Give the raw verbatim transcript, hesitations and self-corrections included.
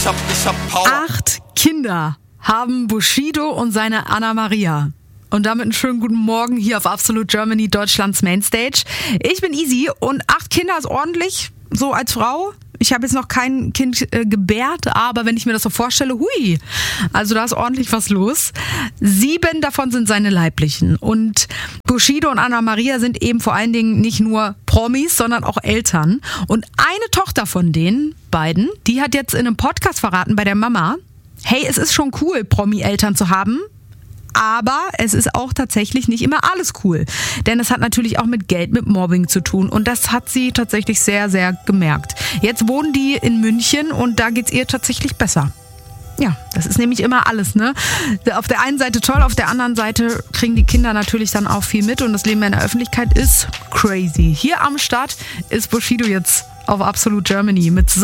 ich hab, ich hab Power. Acht Kinder haben Bushido und seine Anna Maria. Und damit einen schönen guten Morgen hier auf Absolute Germany, Deutschlands Mainstage. Ich bin Easy und acht Kinder ist ordentlich, so als Frau. Ich habe jetzt noch kein Kind äh, gebärt, aber wenn ich mir das so vorstelle, hui, also da ist ordentlich was los. Sieben davon sind seine Leiblichen. Und Bushido und Anna Maria sind eben vor allen Dingen nicht nur Promis, sondern auch Eltern. Und eine Tochter von den beiden, die hat jetzt in einem Podcast verraten bei der Mama, hey, es ist schon cool, Promi-Eltern zu haben, aber es ist auch tatsächlich nicht immer alles cool. Denn es hat natürlich auch mit Geld, mit Mobbing zu tun. Und das hat sie tatsächlich sehr, sehr gemerkt. Jetzt wohnen die in München und da geht's ihr tatsächlich besser. Ja, das ist nämlich immer alles, ne? Auf der einen Seite toll, auf der anderen Seite kriegen die Kinder natürlich dann auch viel mit und das Leben in der Öffentlichkeit ist crazy. Hier am Start ist Bushido jetzt auf Absolute Germany mit